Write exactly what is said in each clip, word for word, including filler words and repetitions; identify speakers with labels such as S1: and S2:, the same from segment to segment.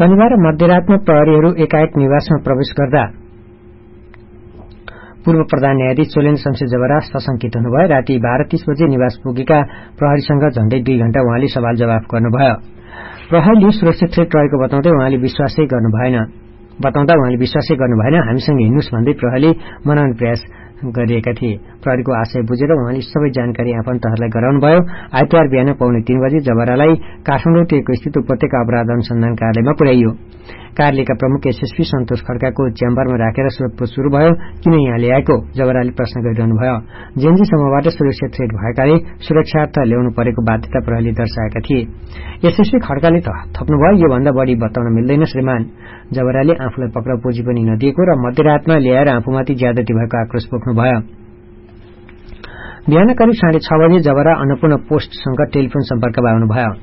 S1: शनिबार मध्यरातमा प्रहरीहरू एकाएक निवासमा प्रवेश गर्दा पूर्व प्रधान न्यायाधीश चोलेन्द्र शमशेर जबरा सशंकित हुनुभयो। राति बाह्र तीस बजे निवास पुगेका प्रहरीसँग झण्डै दुई घण्टा उहाँले सवाल जवाफ गर्नुभयो। प्रहरीले सुरक्षा थ्रेट रहेको बताउँदै उहाँले विश्वासै गर्नु भएन बताउँदा उहाँले विश्वासै गर्नु भएन हामीसँग हिँड्नुस् भन्दै प्रहरीले मनाउने प्रयास गरिएका थिए। प्रहरीको आशय बुझेर उहाँले सबै जानकारी आफन्तहरूलाई गराउनुभयो। आइतबार बिहान पौने तीन बजे जबरालाई काठमाडौँ टेको स्थित उपत्यका अपराध अनुसन्धान कार्यालयमा पुर्याइयो। कार्यालयका प्रमुख एसएसपी सन्तोष खड्काको च्याम्बरमा राखेर सोधपुछ शुरू भयो। किन यहाँ ल्याएको जबराले प्रश्न गरिरहनु भयो। जेएनजी समूहबाट सुरक्षा थ्रेट भएकाले सुरक्षार्थ ल्याउनु परेको बाध्यता प्रहरीले दर्शाएका थिए। एसएसपी खड्काले थप्नुभयो योभन्दा बढ़ी बताउन मिल्दैन श्रीमान। जबराले आफूलाई पक्राउ पुँजी पनि नदिएको र मध्यरातमा ल्याएर आफूमाथि ज्यादती भएको आक्रोश पोख्नुभयो। बिहान करिब साढे छ बजे जबरा अन्नपूर्ण पोस्टसँग टेलिफोन सम्पर्कमा आउनुभयो।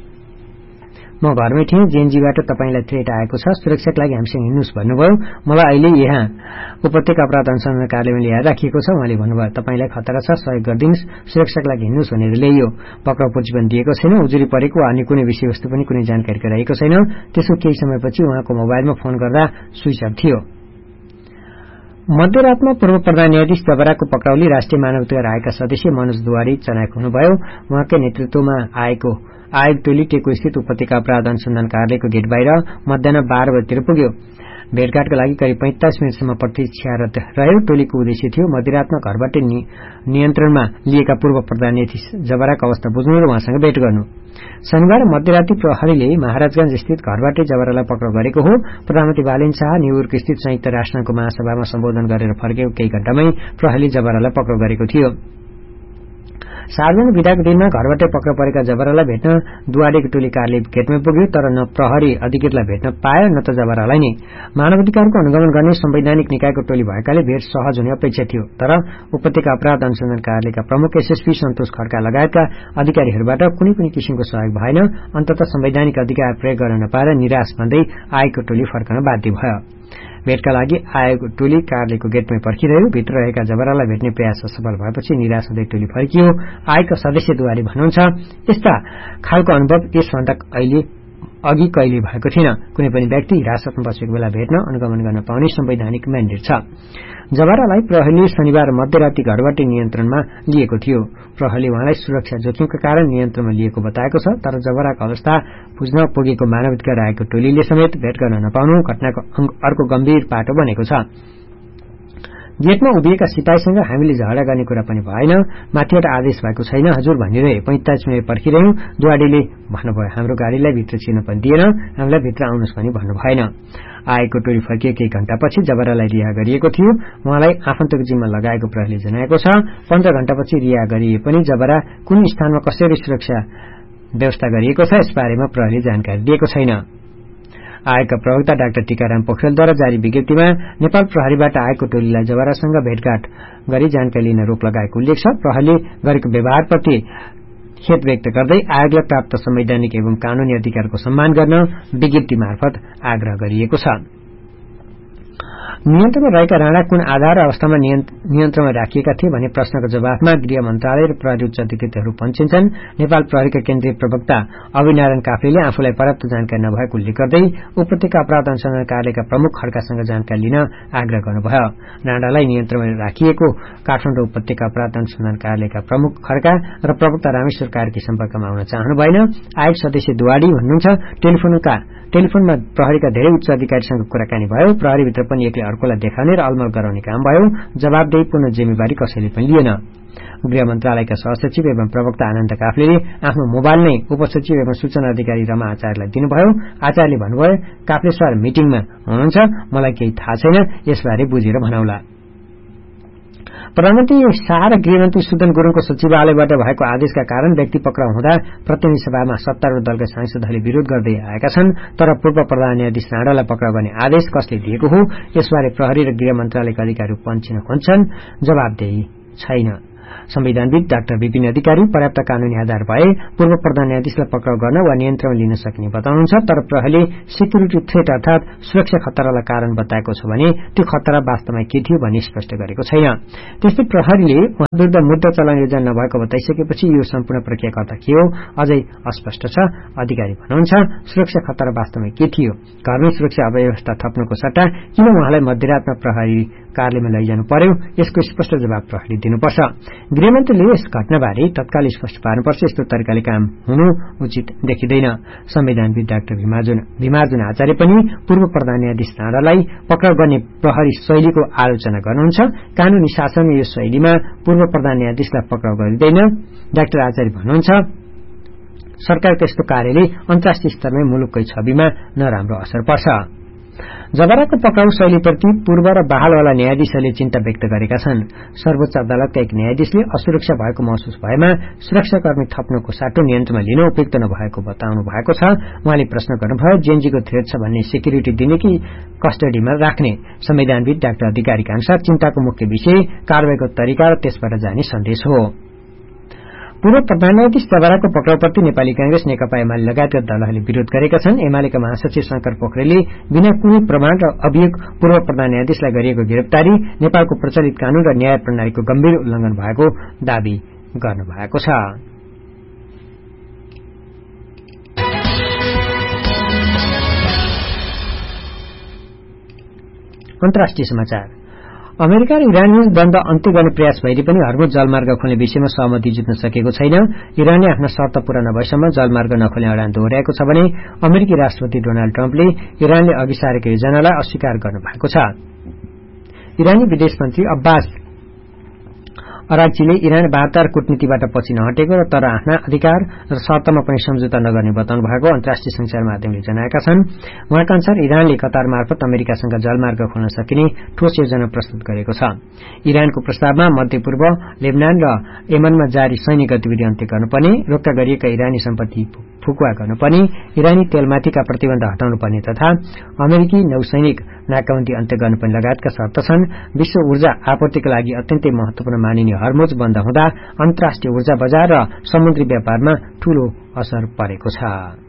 S1: म घरमै थिएँ। जेएनजीबाट तपाईंलाई थ्रेट आएको छ, सुरक्षाका लागि हामीसँग हिँड्नुस् भन्नुभयो। मलाई अहिले यहाँ उपत्यका अपराध अनुसन्धान कार्यालयमा ल्याएर राखिएको छ। उहाँले भन्नुभयो तपाईंलाई खतरा छ, सहयोग गरिदिनुस्, सुरक्षाका लागि हिँड्नुस् भनेर ल्याइयो। पक्राउ पुँजी पनि दिएको छैन, उजुरी परेको वा अन्य कुनै विषयवस्तु पनि कुनै जानकारी गराएको छैन। त्यसको केही समयपछि उहाँको मोबाइलमा फोन गर्दा स्विच अफ थियो। मध्यरातमा पूर्व प्रधान न्यायाधीश जबराको पक्राउले राष्ट्रिय मानवाधिकार आयोगका सदस्य मनोज दुवारी चनाक हुनुभयो। उहाँकै नेतृत्वमा आएको आयोग टोली टेको स्थित उपत्यका अपराध अनुसन्धान कार्यालयको गेट बाहिर मध्याह बाह्र बजेतिर पुग्यो। भेटघाटका लागि करिब पैंतालिस मिनटसम्म प्रतीक्षारत रह्यो। टोलीको उद्देश्य थियो मध्यरातमा घरबाट नियन्त्रणमा लिएका पूर्व प्रधान न्यायाधीश जबराको अवस्था बुझ्नु र उहाँसँग भेट गर्नु। शनिबार मध्यराती प्रहरीले महाराजगंज स्थित घरबाटै जबरालाई पक्राउ गरेको हो। प्रधानमन्त्री बालेन शाह न्यूयोर्क स्थित संयुक्त राष्ट्रसंघको महासभामा सम्बोधन गरेर फर्केको केही घण्टामै प्रहरीले जबरालाई पक्राउ गरेको थियो। सार्वजनिक विदाको दिनमा घरबाटै पक्राउ परेका जबरालाई भेट्न दुवाडीको टोली कार्यालय गेटमै पुग्यो, तर न प्रहरी अधिकृतलाई भेट्न पायो न त जबरालाई नै। मानवाधिकारको अनुगमन गर्ने संवैधानिक निकायको टोली भएकाले भेट सहज हुने अपेक्षा थियो, तर उपत्यका अपराध अनुसन्धान कार्यालयका प्रमुख एसएसपी सन्तोष खड्का लगायतका अधिकारीहरूबाट कुनै पनि किसिमको सहयोग भएन। अन्ततः संवैधानिक अधिकार प्रयोग गर्न नपाएर निराश भन्दै आयोगको टोली फर्कन बाध्य भयो। भेटका लागि आयोग टोली कार्यालयको गेटमै पर्खिरह्यो। भित्र रहेका जबरालाई भेट्ने प्रयास असफल भएपछि निराश हुँदै टोली फर्कियो। आयोगका सदस्य दुवारी भन्नुहुन्छ यस्ता खालको अनुभव यसभन्दा अहिले अघि कहिले भएको थिएन। कुनै पनि व्यक्ति हिरासतमा बसेको बेला भेट्न अनुगमन गर्न पाउने संवैधानिक म्यान्डेट छ। जबरालाई प्रहरीले शनिबार मध्यराती घरबाटै नियन्त्रणमा लिएको थियो। प्रहरीले उहाँलाई सुरक्षा जोखिमका कारण नियन्त्रणमा लिएको बताएको छ, तर जबराको अवस्था बुझ्न पुगेको मानवाधिकार आयोगको टोलीले समेत भेट गर्न नपाउनु घटनाको अर्को गम्भीर पाटो बनेको छ। गेटमा उभिएका सिपाहीसँग हामीले झगडा गर्ने कुरा पनि भएन, माथिबाट आदेश भएको छैन हजुर भनिरहे। पैंतालिस मिनट पर्खिरह्यौं। दुवाडीले भन्नुभयो हाम्रो गाड़ीलाई भित्र छिर्न पनि दिएन, हामीलाई भित्र आउनुहोस् पनि भन्नु भएन। आएको टोली फर्किए केही घण्टापछि जबरालाई रिहा गरिएको थियो। उहाँलाई आफन्तको जिम्मा लगाएको प्रहरीले जनाएको छ। पन्ध्र घण्टापछि रिहा गरिए पनि जबरा कुन स्थानमा कसरी सुरक्षा व्यवस्था गरिएको छ यसबारेमा प्रहरीले जानकारी दिएको छैन। आयोगका प्रवक्ता डाक्टर टीकाराम पोखरेलद्वारा जारी विज्ञप्तिमा नेपाल प्रहरीबाट आएको टोलीलाई जबरासँग भेटघाट गरी जानकारी लिन रोक लगाएको उल्लेख छ। प्रहरीले गरेको व्यवहारप्रति खेद व्यक्त गर्दै आयोगलाई प्राप्त संवैधानिक एवं कानूनी अधिकारको सम्मान गर्न विज्ञप्ति मार्फत आग्रह गरिएको छ। नियन्त्रणमा रहेका राणा कुन आधार र अवस्थामा नियन्त्रणमा राखिएका थिए भन्ने प्रश्नको जवाफमा गृह मन्त्रालय र प्रहरी उच्च अधिकृतहरू पन्छिन्छन्। नेपाल प्रहरीका केन्द्रीय प्रवक्ता अभिनारायण काफ्लेले आफूलाई पर्याप्त जानकारी नभएको उल्लेख गर्दै उपत्यका अपराध अनुसन्धान कार्यालयका प्रमुख खड्कासँग जानकारी लिन आग्रह गर्नुभयो। राणालाई नियन्त्रणमा राखिएको काठमाडौँ उपत्यका अपराध अनुसन्धान कार्यालयका प्रमुख खड्का र प्रवक्ता रामेश्वर कार्की सम्पर्कमा आउन चाहनु भएन। आयोग सदस्य दुवाडी भन्नुहुन्छ टेलिफोनका टेलिफोनमा प्रहरीका धेरै उच्च अधिकारीसँग कुराकानी भयो। प्रहरीभित्र पनि एकले अर्कोलाई देखाउने र अलमल गराउने काम भयो। जवाबदेहीपूर्ण जिम्मेवारी कसैले पनि लिएन। गृह मन्त्रालयका सहसचिव एवं प्रवक्ता आनन्द काफ्लेले आफ्नो मोबाइल नै उपसचिव एवं सूचना अधिकारी रमा आचार्यलाई दिनुभयो। आचार्यले भन्नुभयो काफ्ले सर मिटिङमा हुनुहुन्छ, मलाई केही थाहा छैन, यसबारे बुझेर भनाउला। प्रधानमन्त्री शाह र गृहमन्त्री सुदन गुरूङको सचिवालयबाट भएको आदेशका कारण व्यक्ति पक्राउ हुँदा प्रतिनिधि सभामा सत्तारूढ़ दलका सांसदहरूले विरोध गर्दै आएका छन्। तर पूर्व प्रधान न्यायाधीश राणालाई पक्राउ गर्ने आदेश कसले दिएको हो यसबारे प्रहरी र गृह मन्त्रालयका अधिकारी पन्छिन खोज्छन्, जवाबदेही छैन। संविधानविद डाक्टर विपिन अधिकारी पर्याप्त कानूनी आधार भए पूर्व प्रधान न्यायाधीशलाई पक्राउ गर्न वा नियन्त्रण लिन सकिने बताउनुहुन्छ, तर प्रहरीले सेक्युरिटी थ्रेट अर्थात सुरक्षा खतरालाई कारण बताएको छ भने त्यो खतरा वास्तवमा के थियो भन्ने स्पष्ट गरेको छैन। त्यस्तै प्रहरीले उहाँ विरुद्ध मुद्दा चलाउने योजना नभएको बताइसकेपछि यो सम्पूर्ण प्रक्रियाकर्ता के हो अझै अस्पष्ट छ। अधिकारी भन्नुहुन्छ, सुरक्षा खतरा वास्तवमा के थियो? घरमै सुरक्षा अव्यवस्था थप्नुको सट्टा किन उहाँलाई मध्यरातमा प्रहरी कार्यालयमा लैजानु पर्यो? यसको स्पष्ट जवाब प्रहरीले दिनुपर्छ। गृहमन्त्रीले यस घटनाबारे तत्काल स्पष्ट पार्नुपर्छ। यस्तो तरिकाले काम हुनु उचित देखिँदैन। संविधानविद डाक्टर भीमार्जुन आचार्य पनि पूर्व प्रधान न्यायाधीश राणालाई पक्राउ गर्ने प्रहरी शैलीको आलोचना गर्नुहुन्छ। कानूनी शासनमा यो शैलीमा पूर्व प्रधान न्यायाधीशलाई पक्राउ गरिँदैन। डाक्टर आचार्य भन्नुहुन्छ, सरकारको यस्तो कार्यले अन्तर्राष्ट्रिय स्तरमै मुलुककै छविमा नराम्रो असर पर्छ। जबराको पक्राउ शैलीप्रति पूर्व र बहालवाला न्यायाधीशहरूले चिन्ता व्यक्त गरेका छन्। सर्वोच्च अदालतका एक न्यायाधीशले असुरक्षा भएको महसुस भएमा सुरक्षाकर्मी थप्नुको साटो नियन्त्रणमा लिन उपयुक्त नभएको बताउनु भएको छ। उहाँले प्रश्न गर्नुभयो, जेएनजीको थ्रेट छ भन्ने सेक्युरिटी दिने कि कस्टडीमा राख्ने? संविधानविद डाक्टर अधिकारीका अनुसार चिन्ताको मुख्य विषय कारवाहीको तरिका र त्यसबाट जाने सन्देश हो। पूर्व प्रधान न्यायाधीश जबराको पक्राउप्रति नेपाली कांग्रेस, नेकपा एमाले लगायतका दलहरूले विरोध गरेका छन्। एमालेका महासचिव शंकर पोखरेलले बिना कुनै प्रमाण र अभियोग पूर्व प्रधान न्यायाधीशलाई गरिएको गिरफ्तारी नेपालको प्रचलित कानून र न्याय प्रणालीको गम्भीर उल्लंघन भएको दावी गर्नुभएको छ। अन्तर्राष्ट्रिय समाचार। अमेरिका र इरानबीच द्वन्द अन्त्य गर्ने प्रयास भएले पनि हर्मुज जलमार्ग खोल्ने विषयमा सहमति जुट्न सकेको छैन। इरानले आफ्ना शर्त पूरा नभएसम्म जलमार्ग नखोल्ने अडान दोहोर्याएको छ भने अमेरिकी राष्ट्रपति डोनाल्ड ट्रम्पले इरानले अघि सारेको योजनालाई अस्वीकार गर्नुभएको छ। इरानी विदेश मन्त्री अब्बास अराक्चीले इरान वार्ता र कूटनीतिबाट पछि नहटेको र तर आफ्ना अधिकार र शर्तमा पनि सम्झौता नगर्ने बताउनु भएको अन्तर्राष्ट्रिय संचार माध्यमले जनाएका छन्। उहाँका अनुसार इरानले कतार मार्फत अमेरिकासँग जलमार्ग खोल्न सकिने ठोस योजना प्रस्तुत गरेको छ। इरानको प्रस्तावमा मध्यपूर्व, लेबनान र यमनमा जारी सैनिक गतिविधि अन्त्य गर्नुपर्ने, रोक्का गरिएका इरानी सम्पत्ति फुकुवा गर्नुपर्ने, इरानी तेलमाथिका प्रतिबन्ध हटाउनुपर्ने तथा अमेरिकी नौसैनिक नाकाबन्दी अन्त्य गर्नुपर्ने लगायतका शर्त छन्। विश्व ऊर्जा आपूर्तिका लागि अत्यन्तै महत्वपूर्ण मानिने हर्मुज बन्द हुँदा अन्तर्राष्ट्रिय ऊर्जा बजार र समुद्री व्यापारमा ठूलो असर परेको छ।